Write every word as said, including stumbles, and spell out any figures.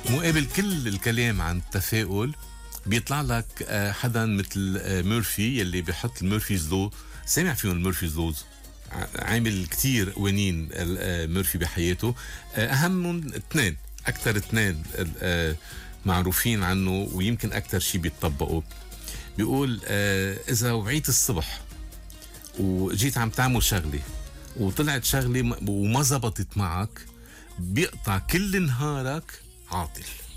مقابل كل الكلام عن التفاؤل بيطلع لك آه، حدا مثل آه، ميرفي يلي بيحط الميرفيز لو. سامع فيهم الميرفيز لوز؟ ع- عامل كتير قوانين ال- آه، ميرفي بحياته. آه، أهمهم اثنين، أكثر اثنين آه، معروفين عنه ويمكن أكثر شيء بيتطبقوا. بيقول آه، إذا وعيت الصبح وجيت عم تعمل شغلة وطلعت شغلة م- وما زبطت معك، بيقطع كل نهارك عاطل.